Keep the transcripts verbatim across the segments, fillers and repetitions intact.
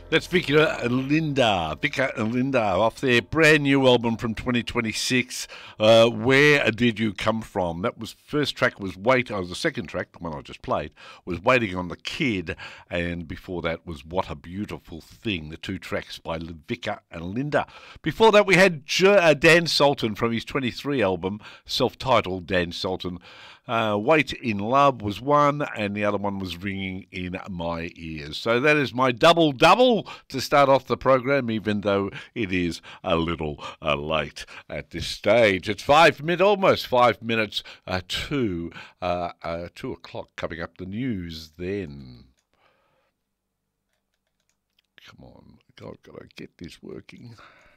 That's Vicar and Linda. Vicar and Linda off their brand new album from twenty twenty-six. Uh, Where Did You Come From? That was first track was Wait. Oh, the second track, the one I just played, was Waiting on the Kid, and before that was What a Beautiful Thing. The two tracks by Vicar and Linda. Before that we had J- uh, Dan Sultan from his twenty-three album, self-titled Dan Sultan. Uh, Wait in Love was one, and the other one was Ringing in My Ears. So that is my double double to start off the program, even though it is a little uh, late at this stage. It's five minutes, almost five minutes uh, to uh, uh, two o'clock. Coming up, the news. Then, come on, I've got to get this working.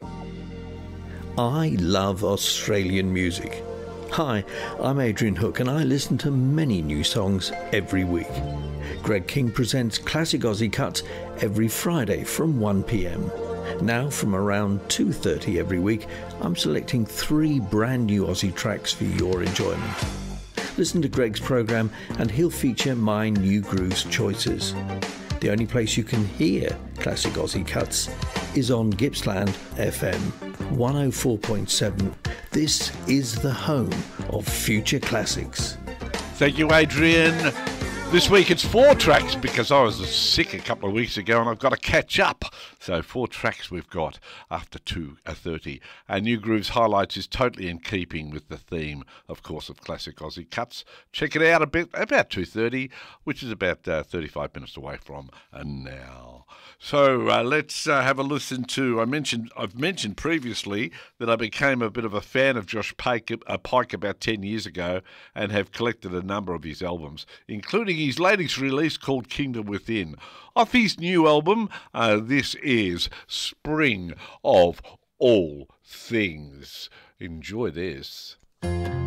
I love Australian music. Hi, I'm Adrian Hook and I listen to many new songs every week. Greg King presents Classic Aussie Cuts every Friday from one p.m. Now from around two thirty every week, I'm selecting three brand new Aussie tracks for your enjoyment. Listen to Greg's program and he'll feature my New Grooves choices. The only place you can hear Classic Aussie Cuts is on Gippsland F M one oh four point seven. This is the home of future classics. Thank you, Adrian. This week it's four tracks because I was sick a couple of weeks ago and I've got to catch up. So four tracks we've got after two thirty. And New Grooves Highlights is totally in keeping with the theme, of course, of Classic Aussie Cuts. Check it out a bit about two thirty, which is about uh, thirty-five minutes away from uh, now. So uh, let's uh, have a listen to. I mentioned I've mentioned previously that I became a bit of a fan of Josh Pike, uh, Pike about ten years ago, and have collected a number of his albums, including his latest release called Kingdom Within. Off his new album, uh, this is Spring of All Things. Enjoy this.